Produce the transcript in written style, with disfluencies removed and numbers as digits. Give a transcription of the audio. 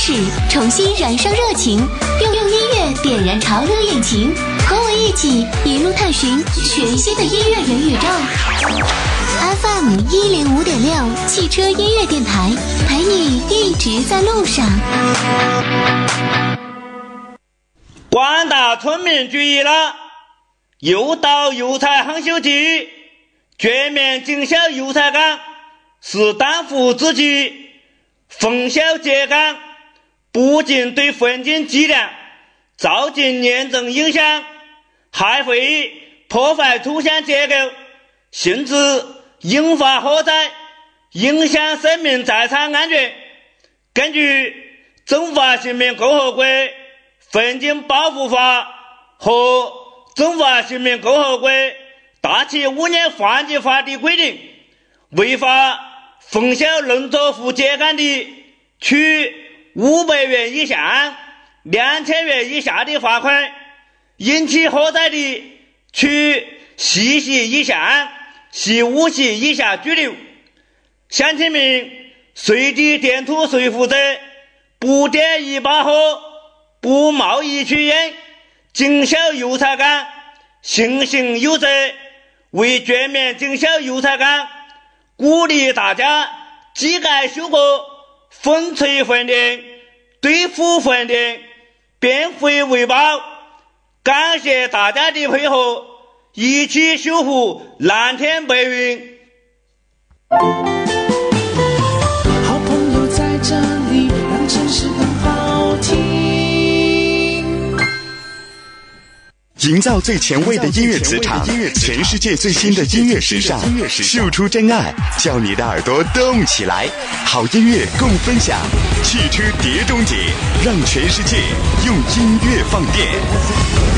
始，重新燃烧热情，用音乐点燃潮流引擎，和我一起一路探寻全新的音乐元宇宙。FM 105.6汽车音乐电台，陪你一直在路上。 广大村民注意了，又到油菜夯修季，全面经销油菜岗是当务之急。封销秸秆不仅对环境质量造成严重影响，还会破坏土壤结构，甚至引发火灾，影响生命财产安全。根据《中华人民共和国环境保护法》和《中华人民共和国大气污染防治法》的规定，违法封销农作物秸秆的，处500元以上2000元以下的罚款；引起火灾的，处10系以上15系以下拘留。乡亲们，随地填土随负责，不点一把火，不贸易取烟，经销油菜岗信心有责。为全面经销油菜岗，鼓励大家机改修过，风吹换电，对付换电，变废为宝。感谢大家的配合，一起守护蓝天白云。 好朋友在这里，让城市更好听。 营造最前卫的音乐磁场，全世界最新的音乐时尚，秀出真爱，叫你的耳朵动起来。好音乐共分享，汽车碟中谍，让全世界用音乐放电。